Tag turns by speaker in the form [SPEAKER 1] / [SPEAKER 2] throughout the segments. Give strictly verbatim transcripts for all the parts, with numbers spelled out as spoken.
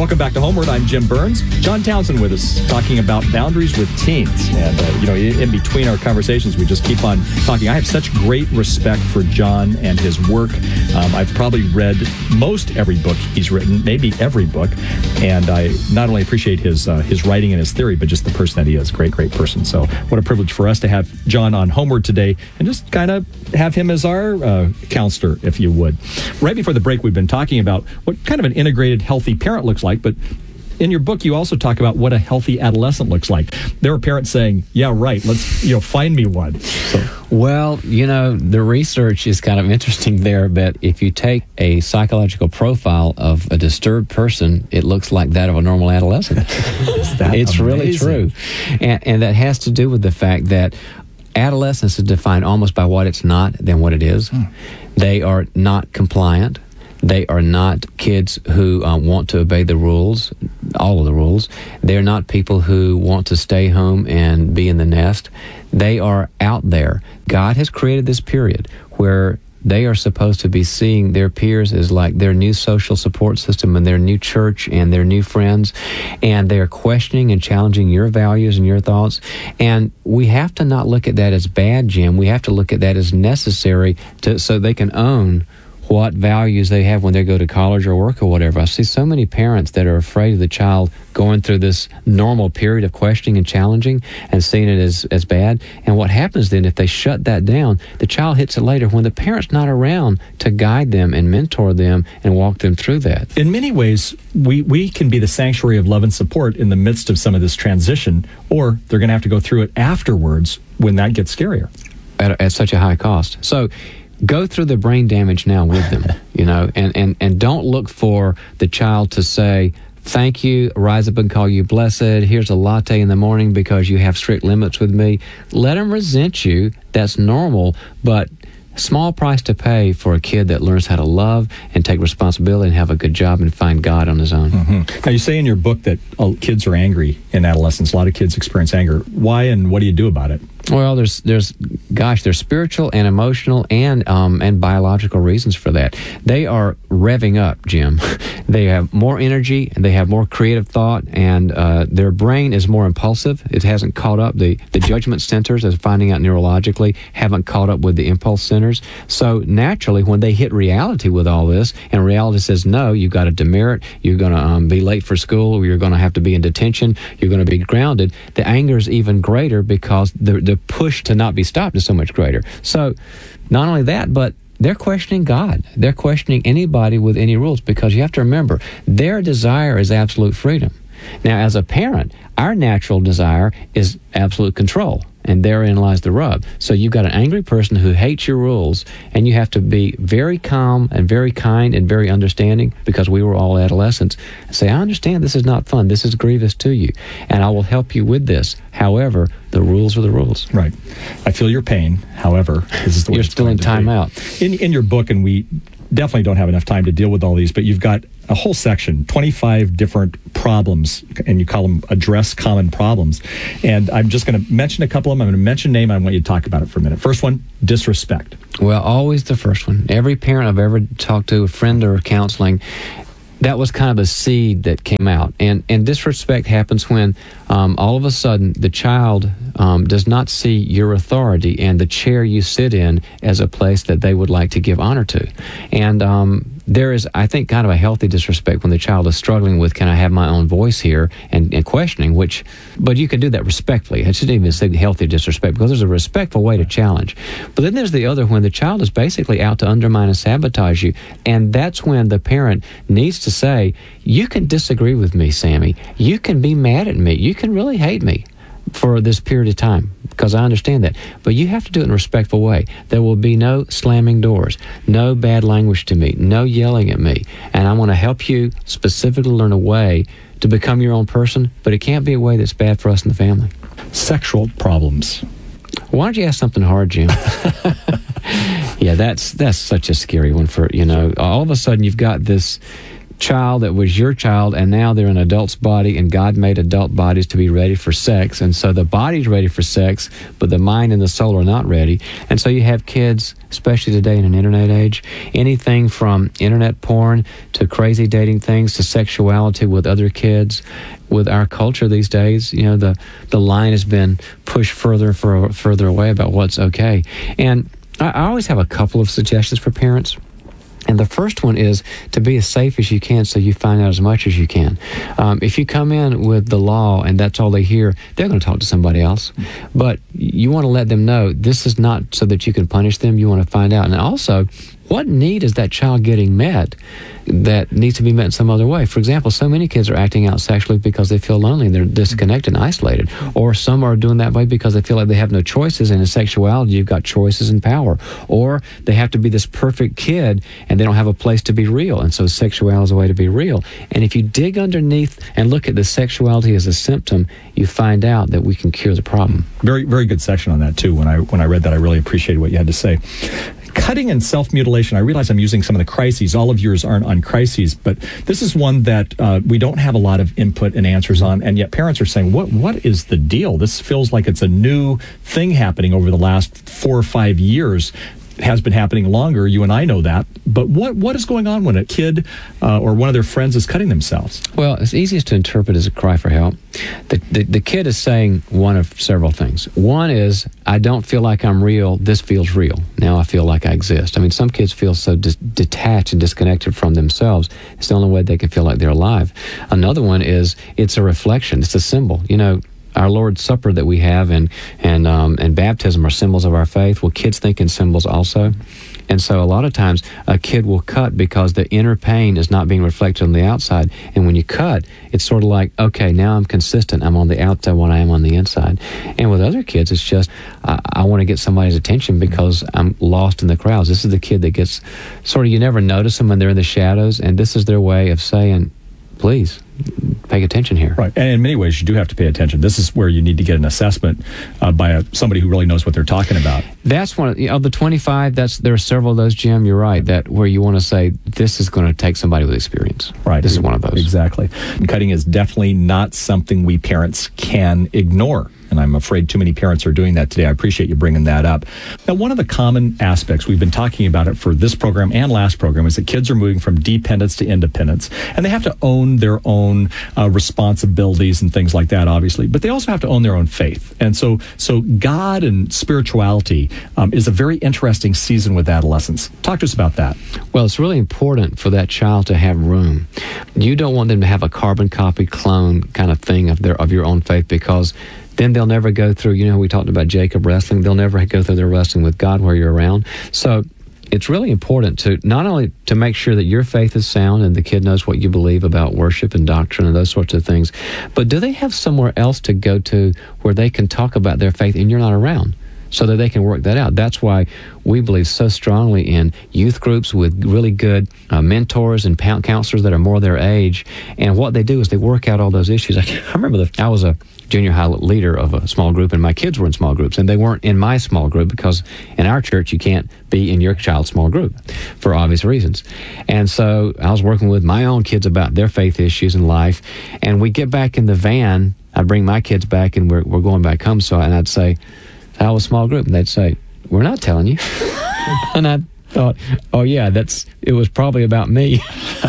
[SPEAKER 1] Welcome back to Homeward. I'm Jim Burns. John Townsend with us, talking about boundaries with teens. And, uh, you know, in between our conversations, we just keep on talking. I have such great respect for John and his work. Um, I've probably read most every book he's written, maybe every book. And I not only appreciate his uh, his writing and his theory, but just the person that he is. Great, great person. So what a privilege for us to have John on Homeward today and just kind of have him as our uh, counselor, if you would. Right before the break, we've been talking about what kind of an integrated, healthy parent looks like, but in your book, you also talk about what a healthy adolescent looks like. There are parents saying, yeah, right, let's, you know, find me one. So.
[SPEAKER 2] Well, you know, the research is kind of interesting there, but if you take a psychological profile of a disturbed person, it looks like that of a normal adolescent.
[SPEAKER 1] Is that
[SPEAKER 2] it's
[SPEAKER 1] amazing?
[SPEAKER 2] Really true. And, and that has to do with the fact that adolescence is defined almost by what it's not than what it is. Hmm. They are not compliant. They are not kids who uh, want to obey the rules, all of the rules. They're not people who want to stay home and be in the nest. They are out there. God has created this period where they are supposed to be seeing their peers as like their new social support system and their new church and their new friends, and they are questioning and challenging your values and your thoughts. And we have to not look at that as bad, Jim. We have to look at that as necessary to so they can own what values they have when they go to college or work or whatever. I see so many parents that are afraid of the child going through this normal period of questioning and challenging and seeing it as, as bad. And what happens then, if they shut that down, the child hits it later when the parent's not around to guide them and mentor them and walk them through that.
[SPEAKER 1] In many ways, we, we can be the sanctuary of love and support in the midst of some of this transition, or they're going to have to go through it afterwards when that gets scarier.
[SPEAKER 2] At, at such a high cost. So, go through the brain damage now with them, you know, and, and, and don't look for the child to say, thank you, rise up and call you blessed, here's a latte in the morning because you have strict limits with me. Let them resent you. That's normal, but small price to pay for a kid that learns how to love and take responsibility and have a good job and find God on his own.
[SPEAKER 1] Mm-hmm. Now, you say in your book that uh, kids are angry in adolescence. A lot of kids experience anger. Why and what do you do about it?
[SPEAKER 2] Well, there's, there's, gosh, there's spiritual and emotional and um, and biological reasons for that. They are revving up, Jim. They have more energy and they have more creative thought, and uh, their brain is more impulsive. It hasn't caught up. The the judgment centers, as finding out neurologically, haven't caught up with the impulse centers. So naturally, when they hit reality with all this, and reality says no, you've got to demerit, you're going to um, be late for school, or you're going to have to be in detention, you're going to be grounded. The anger is even greater because the the push to not be stopped is so much greater. So not only that, but they're questioning God. They're questioning anybody with any rules, because you have to remember, their desire is absolute freedom. Now, as a parent, our natural desire is absolute control, and therein lies the rub. So you've got an angry person who hates your rules, and you have to be very calm and very kind and very understanding, because we were all adolescents, and say, I understand this is not fun. This is grievous to you, and I will help you with this. However, the rules are the rules.
[SPEAKER 1] Right. I feel your pain. However, this is the way
[SPEAKER 2] You're
[SPEAKER 1] it's
[SPEAKER 2] still
[SPEAKER 1] going
[SPEAKER 2] in
[SPEAKER 1] to
[SPEAKER 2] timeout.
[SPEAKER 1] be. In, in your book, and we definitely don't have enough time to deal with all these, but you've got a whole section, twenty-five different problems, and you call them address common problems. And I'm just going to mention a couple of them. I'm going to mention a name. I want you to talk about it for a minute. First one, disrespect.
[SPEAKER 2] Well, always the first one. Every parent I've ever talked to, a friend or counseling, that was kind of a seed that came out. And, and disrespect happens when um, all of a sudden the child um, does not see your authority and the chair you sit in as a place that they would like to give honor to. And um, there is, I think, kind of a healthy disrespect when the child is struggling with, can I have my own voice here, and, and questioning, which, but you can do that respectfully. I shouldn't even say healthy disrespect, because there's a respectful way to challenge. But then there's the other, when the child is basically out to undermine and sabotage you, and that's when the parent needs to say, you can disagree with me, Sammy. You can be mad at me. You can really hate me for this period of time, because I understand that. But you have to do it in a respectful way. There will be no slamming doors, no bad language to me, no yelling at me. And I want to help you specifically learn a way to become your own person, but it can't be a way that's bad for us in the family.
[SPEAKER 1] Sexual problems.
[SPEAKER 2] Why don't you ask something hard, Jim? Yeah, that's that's such a scary one for, you know, all of a sudden you've got this child that was your child, and now they're an adult's body, and God made adult bodies to be ready for sex. And so the body's ready for sex, but the mind and the soul are not ready. And so you have kids, especially today in an internet age, anything from internet porn to crazy dating things to sexuality with other kids. With our culture these days, you know, the, the line has been pushed further and fur- further away about what's okay. And I, I always have a couple of suggestions for parents. And the first one is to be as safe as you can so you find out as much as you can. Um, if you come in with the law and that's all they hear, they're going to talk to somebody else. But you want to let them know this is not so that you can punish them. You want to find out. And also, what need is that child getting met that needs to be met in some other way? For example, so many kids are acting out sexually because they feel lonely and they're disconnected and isolated. Or some are doing that way because they feel like they have no choices, and in sexuality you've got choices and power. Or they have to be this perfect kid and they don't have a place to be real, and so sexuality is a way to be real. And if you dig underneath and look at the sexuality as a symptom, you find out that we can cure the problem.
[SPEAKER 1] Very, very good section on that too. When I when I read that, I really appreciated what you had to say. Cutting and self-mutilation, I realize I'm using some of the crises. All of yours aren't on crises, but this is one that uh, we don't have a lot of input and answers on, and yet parents are saying, what what is the deal? This feels like it's a new thing happening over the last four or five years. It has been happening longer. You and I know that. But what what is going on when a kid uh, or one of their friends is cutting themselves?
[SPEAKER 2] Well, it's easiest to interpret as a cry for help. The, the, the kid is saying one of several things. One is, I don't feel like I'm real. This feels real. Now I feel like I exist. I mean, some kids feel so dis- detached and disconnected from themselves. It's the only way they can feel like they're alive. Another one is, it's a reflection. It's a symbol. You know, our Lord's Supper that we have and and um, and baptism are symbols of our faith. Well, kids think in symbols also. And so a lot of times a kid will cut because the inner pain is not being reflected on the outside. And when you cut, it's sort of like, okay, now I'm consistent. I'm on the outside when I am on the inside. And with other kids, it's just, I, I want to get somebody's attention because I'm lost in the crowds. This is the kid that gets sort of, you never notice them when they're in the shadows. And this is their way of saying, please, pay attention here.
[SPEAKER 1] Right, and in many ways, you do have to pay attention. This is where you need to get an assessment uh, by a, somebody who really knows what they're talking about.
[SPEAKER 2] That's one of, you know, of the twenty-five. That's there are several of those, Jim. You're right. That where you want to say this is going to take somebody with experience.
[SPEAKER 1] Right,
[SPEAKER 2] this is one of those.
[SPEAKER 1] Exactly. And cutting is definitely not something we parents can ignore. And I'm afraid too many parents are doing that today. I appreciate you bringing that up. Now, one of the common aspects, we've been talking about it for this program and last program, is that kids are moving from dependence to independence. And they have to own their own uh, responsibilities and things like that, obviously. But they also have to own their own faith. And so so God and spirituality um, is a very interesting season with adolescents. Talk to us about that.
[SPEAKER 2] Well, it's really important for that child to have room. You don't want them to have a carbon copy clone kind of thing of their of your own faith, because then they'll never go through, you know, we talked about Jacob wrestling. They'll never go through their wrestling with God where you're around. So it's really important to not only to make sure that your faith is sound and the kid knows what you believe about worship and doctrine and those sorts of things, but do they have somewhere else to go to where they can talk about their faith and you're not around, so that they can work that out? That's why we believe so strongly in youth groups with really good uh, mentors and counselors that are more their age. And what they do is they work out all those issues. I, I remember the, I was a junior high leader of a small group, and my kids were in small groups, and they weren't in my small group because in our church you can't be in your child's small group for obvious reasons. And so I was working with my own kids about their faith issues in life, and we get back in the van. I bring my kids back, and we're we're going back home. So and I'd say, "How was small group?" And they'd say, "We're not telling you." And I thought, oh yeah, that's it was probably about me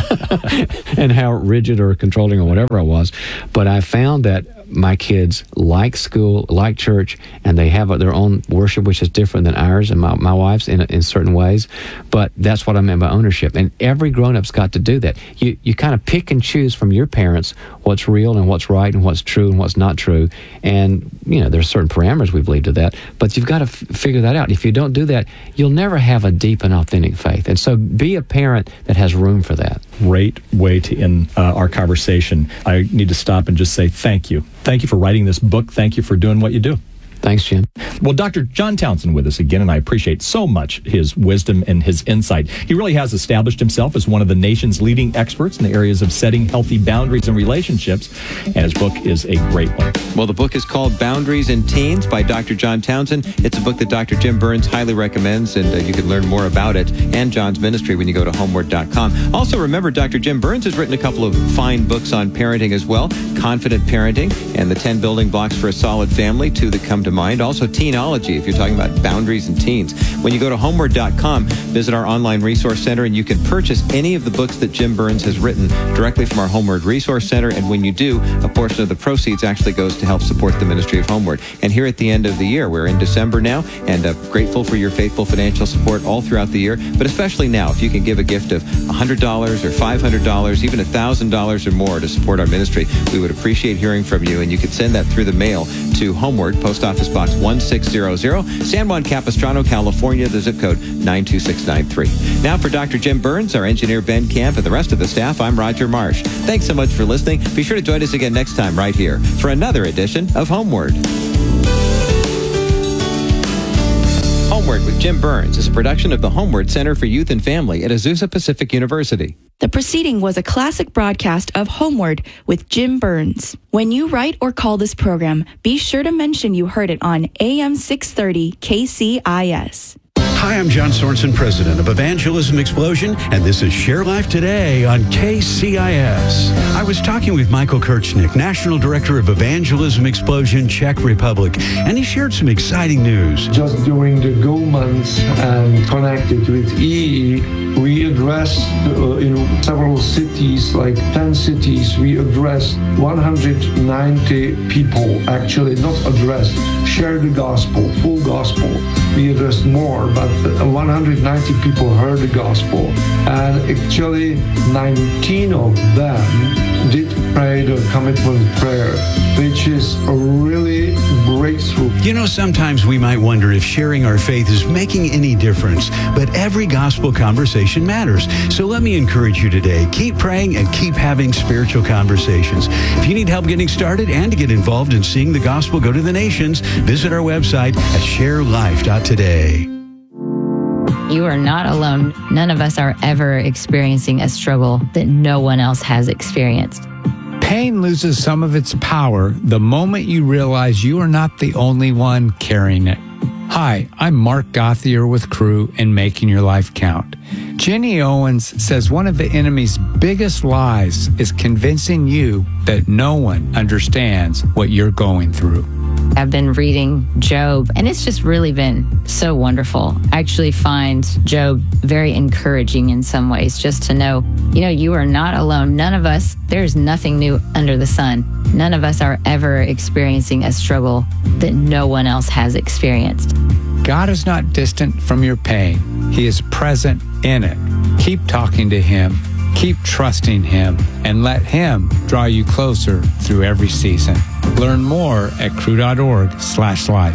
[SPEAKER 2] and how rigid or controlling or whatever I was. But I found that my kids like school, like church, and they have their own worship, which is different than ours and my, my wife's in in certain ways. But that's what I meant by ownership. And every grown-up's got to do that. You you kind of pick and choose from your parents what's real and what's right and what's true and what's not true. And, you know, there's certain parameters we believe to that. But you've got to f- figure that out. If you don't do that, you'll never have a deep and authentic faith. And so be a parent that has room for that.
[SPEAKER 1] Great way to end uh, our conversation. I need to stop and just say thank you. Thank you for writing this book. Thank you for doing what you do.
[SPEAKER 2] Thanks, Jim.
[SPEAKER 1] Well, Doctor John Townsend with us again, and I appreciate so much his wisdom and his insight. He really has established himself as one of the nation's leading experts in the areas of setting healthy boundaries in relationships, and his book is a great one.
[SPEAKER 3] Well, the book is called Boundaries in Teens by Doctor John Townsend. It's a book that Doctor Jim Burns highly recommends, and uh, you can learn more about it and John's ministry when you go to homeward dot com. Also, remember, Doctor Jim Burns has written a couple of fine books on parenting as well. Confident Parenting and the ten Building Blocks for a Solid Family, two that come to mind. Also, Teenology, if you're talking about boundaries in teens. When you go to homeward dot com, visit our online resource center, and you can purchase any of the books that Jim Burns has written directly from our Homeward Resource Center. And when you do, a portion of the proceeds actually goes to help support the ministry of Homeward. And here at the end of the year, we're in December now, and uh, grateful for your faithful financial support all throughout the year, but especially now, if you can give a gift of one hundred dollars or five hundred dollars, even one thousand dollars or more to support our ministry, we would appreciate hearing from you. And you can send that through the mail to Homeward, Post Office Box one six zero zero, San Juan Capistrano, California, the zip code nine two six nine three. Now for Doctor Jim Burns, our engineer Ben Camp, and the rest of the staff, I'm Roger Marsh. Thanks so much for listening. Be sure to join us again next time right here for another edition of Homeward. Homeward with Jim Burns is a production of the Homeward Center for Youth and Family at Azusa Pacific University.
[SPEAKER 4] The proceeding was a classic broadcast of Homeward with Jim Burns. When you write or call this program, be sure to mention you heard it on A M six thirty K C I S.
[SPEAKER 5] Hi, I'm John Sorensen, president of Evangelism Explosion, and this is Share Life Today on K C I S. I was talking with Michael Kirchnick, National Director of Evangelism Explosion, Czech Republic, and he shared some exciting news.
[SPEAKER 6] Just during the Go months and connected with E E, we addressed uh, in several cities, like ten cities, we addressed one hundred ninety people, actually not addressed, share the gospel, full gospel. We addressed more, but one hundred ninety people heard the gospel, and actually nineteen of them did pray the commitment prayer, which is a really breakthrough.
[SPEAKER 5] You know, sometimes we might wonder if sharing our faith is making any difference, but every gospel conversation matters. So let me encourage you today, keep praying and keep having spiritual conversations. If you need help getting started and to get involved in seeing the gospel go to the nations, visit our website at share life dot today.
[SPEAKER 7] You are not alone. None of us are ever experiencing a struggle that no one else has experienced.
[SPEAKER 8] Pain loses some of its power the moment you realize you are not the only one carrying it. Hi, I'm Mark Gothier with Crew in Making Your Life Count. Jenny Owens says one of the enemy's biggest lies is convincing you that no one understands what you're going through.
[SPEAKER 7] I've been reading Job, and it's just really been so wonderful. I actually find Job very encouraging in some ways, just to know, you know, you are not alone. None of us, there's nothing new under the sun. None of us are ever experiencing a struggle that no one else has experienced.
[SPEAKER 8] God is not distant from your pain. He is present in it. Keep talking to Him. Keep trusting Him, and let Him draw you closer through every season. Learn more at crew dot org slash life.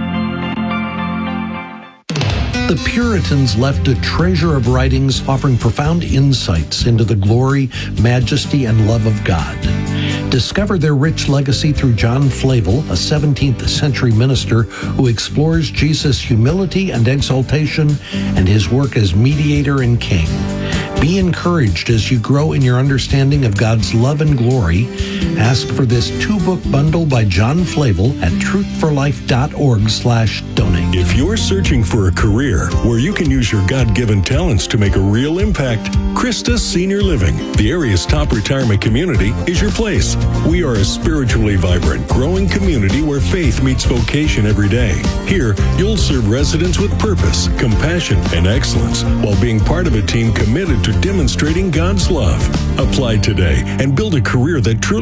[SPEAKER 9] The Puritans left a treasure of writings offering profound insights into the glory, majesty, and love of God. Discover their rich legacy through John Flavel, a seventeenth century minister who explores Jesus' humility and exaltation and his work as mediator and king. Be encouraged as you grow in your understanding of God's love and glory. Ask for this two-book bundle by John Flavel at truth for life dot org slash donate.
[SPEAKER 10] If you're searching for a career where you can use your God-given talents to make a real impact, Christus Senior Living, the area's top retirement community, is your place. We are a spiritually vibrant, growing community where faith meets vocation every day. Here, you'll serve residents with purpose, compassion, and excellence while being part of a team committed to demonstrating God's love. Apply today and build a career that truly